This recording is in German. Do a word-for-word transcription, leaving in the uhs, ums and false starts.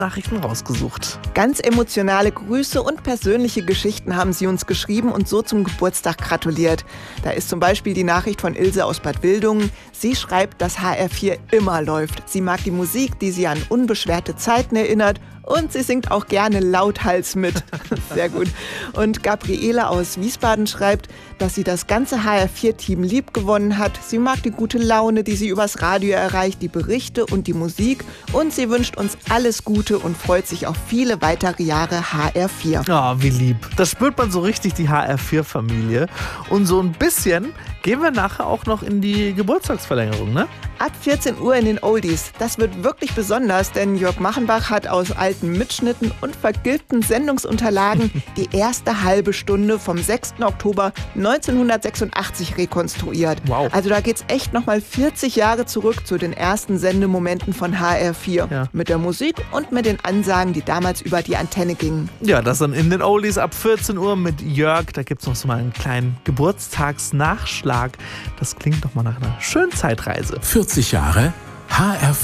Nachrichten rausgesucht. Ganz emotionale Grüße und persönliche Geschichten haben sie uns geschrieben und so zum Geburtstag gratuliert. Da ist zum Beispiel die Nachricht von Ilse aus Bad Wildungen. Sie schreibt, dass H R vier immer läuft. Sie mag die Musik, die sie an unbeschwerte Zeiten erinnert. Und sie singt auch gerne lauthals mit. Sehr gut. Und Gabriele aus Wiesbaden schreibt, dass sie das ganze H R vier Team lieb gewonnen hat. Sie mag die gute Laune, die sie übers Radio erreicht, die Berichte und die Musik. Und sie wünscht uns alles Gute und freut sich auf viele weitere Jahre H R vier. Oh, wie lieb. Da spürt man so richtig die H R vier Familie. Und so ein bisschen gehen wir nachher auch noch in die Geburtstagsverlängerung, ne? Ab vierzehn Uhr in den Oldies. Das wird wirklich besonders, denn Jörg Machenbach hat aus alten Mitschnitten und vergilbten Sendungsunterlagen die erste halbe Stunde vom sechsten Oktober neunzehnhundertsechsundachtzig rekonstruiert. Wow. Also da geht's echt nochmal vierzig Jahre zurück zu den ersten Sendemomenten von H R vier. Ja. Mit der Musik und mit den Ansagen, die damals über die Antenne gingen. Ja, das dann in den Oldies ab vierzehn Uhr mit Jörg. Da gibt es noch so mal einen kleinen Geburtstagsnachschlag. Das klingt doch mal nach einer schönen Zeitreise. vierzig Jahre H R vier.